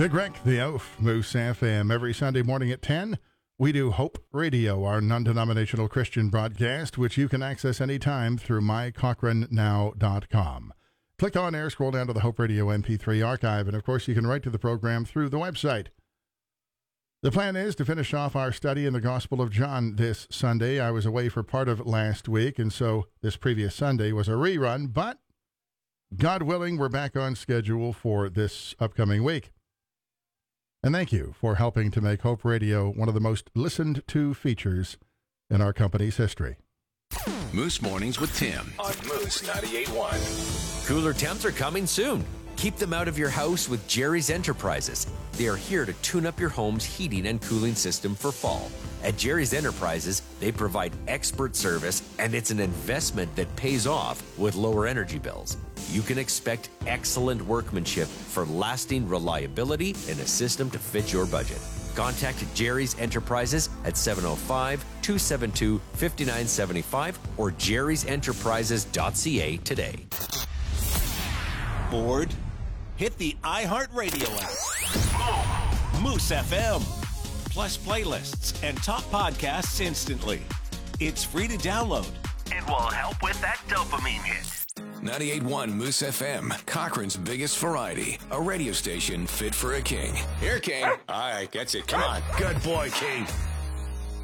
Big Rick, the Oaf, Moose FM. Every Sunday morning at 10, we do Hope Radio, our non-denominational Christian broadcast, which you can access anytime through mycochranow.com. Click on air, scroll down to the Hope Radio MP3 archive, and of course you can write to the program through the website. The plan is to finish off our study in the Gospel of John this Sunday. I was away for part of last week, and so this previous Sunday was a rerun, but God willing, we're back on schedule for this upcoming week. And thank you for helping to make Hope Radio one of the most listened to features in our company's history. Moose Mornings with Tim on Moose 98.1. Cooler temps are coming soon. Keep them out of your house with Jerry's Enterprises. They are here to tune up your home's heating and cooling system for fall. At Jerry's Enterprises, they provide expert service, and it's an investment that pays off with lower energy bills. You can expect excellent workmanship for lasting reliability in a system to fit your budget. Contact Jerry's Enterprises at 705-272-5975 or jerrysenterprises.ca today. Bored? Hit the iHeartRadio app. Moose FM. Plus playlists and top podcasts instantly. It's free to download. It will help with that dopamine hit. 98.1 Moose FM, Cochrane's biggest variety. A radio station fit for a king. Here, King. All right, that's it. Come on. Good boy, King.